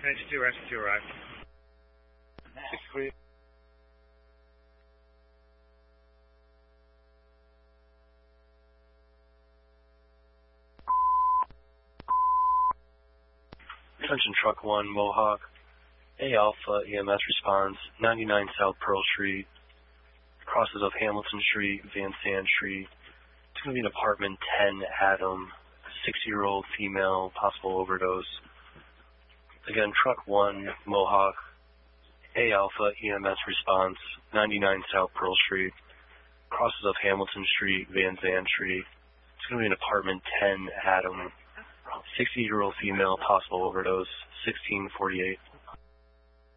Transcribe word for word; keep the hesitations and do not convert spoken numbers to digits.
ninety-two, rescue arrived. six three. Attention Truck one, Mohawk. A Alpha E M S response, ninety-nine South Pearl Street, crosses of Hamilton Street, Van Sand Street. It's going to be an apartment ten, Adam, sixty-year-old female, possible overdose. Again, Truck one, Mohawk. A Alpha E M S response, ninety-nine South Pearl Street, crosses of Hamilton Street, Van Zandt Street. It's going to be an apartment ten, Adam, sixty-year-old female, possible overdose, sixteen forty-eight.